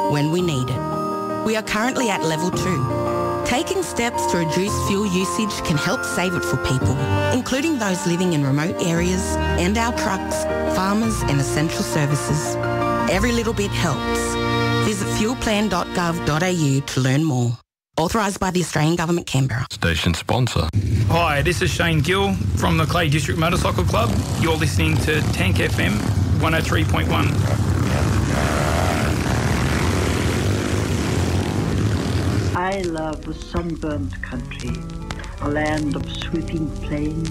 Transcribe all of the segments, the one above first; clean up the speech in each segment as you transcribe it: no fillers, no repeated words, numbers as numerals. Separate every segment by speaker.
Speaker 1: when we need it. We are currently at level 2. Taking steps to reduce fuel usage can help save it for people, including those living in remote areas and our trucks, farmers and essential services. Every little bit helps. Visit fuelplan.gov.au to learn more. Authorised by the Australian Government, Canberra.
Speaker 2: Station sponsor.
Speaker 3: Hi, this is Shane Gill from the Clay District Motorcycle Club. You're listening to Tank FM 103.1.
Speaker 4: I love the sunburnt country, a land of sweeping plains.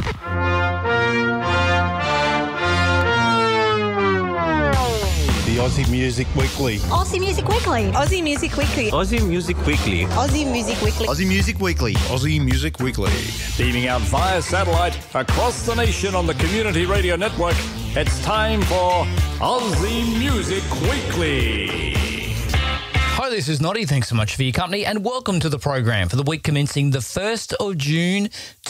Speaker 5: The Aussie Music Weekly.
Speaker 6: Aussie Music Weekly.
Speaker 7: Aussie Music Weekly.
Speaker 8: Aussie Music Weekly.
Speaker 7: Aussie Music Weekly.
Speaker 5: Aussie Music Weekly. Aussie Music Weekly.
Speaker 9: Beaming out via satellite across the nation on the Community Radio Network, it's time for Aussie Music Weekly.
Speaker 10: Hi, this is Noddy. Thanks so much for your company and welcome to the program for the week commencing the 1st of June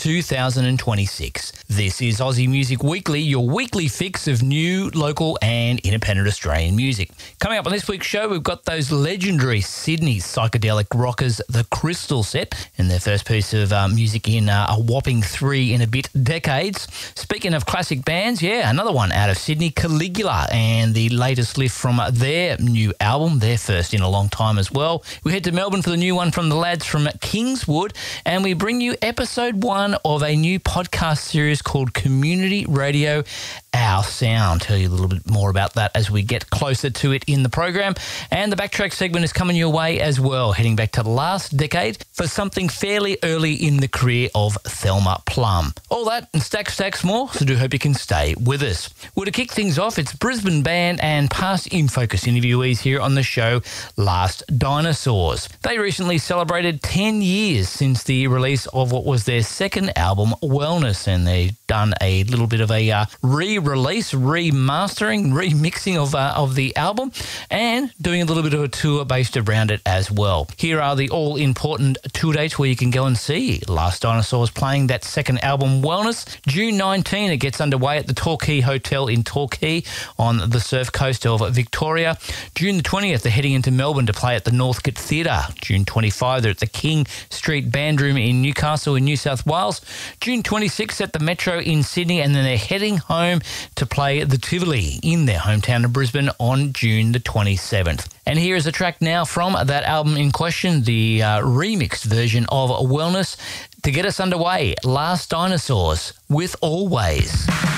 Speaker 10: 2026. This is Aussie Music Weekly, your weekly fix of new, local and independent Australian music. Coming up on this week's show, we've got those legendary Sydney psychedelic rockers, The Crystal Set, and their first piece of music in a whopping 3 and a bit decades. Speaking of classic bands, another one out of Sydney, Caligula, and the latest lift from their new album, their first in a long time as well. We head to Melbourne for the new one from the lads from Kingswood, and we bring you episode 1 of a new podcast series called Community Radio Our Sound. Tell you a little bit more about that as we get closer to it in the program. And the Backtrack segment is coming your way as well, heading back to the last decade for something fairly early in the career of Thelma Plum. All that and stacks more, so do hope you can stay with us. Well, to kick things off, it's Brisbane band and past In Focus interviewees here on the show, Last Dinosaurs. They recently celebrated 10 years since the release of what was their second album, Wellness, and they've done a little bit of a re-release, remastering, remixing of the album, and doing a little bit of a tour based around it as well. Here are the all-important tour dates where you can go and see Last Dinosaurs playing that second album, Wellness. June 19, it gets underway at the Torquay Hotel in Torquay on the surf coast of Victoria. June the 20th, they're heading into Melbourne to play at the Northcote Theatre. June 25, they're at the King Street Band Room in Newcastle in New South Wales. June 26th at the Metro in Sydney, and then they're heading home to play the Tivoli in their hometown of Brisbane on June the 27th. And here is a track now from that album in question, the remixed version of Wellness. To get us underway, Last Dinosaurs with Always.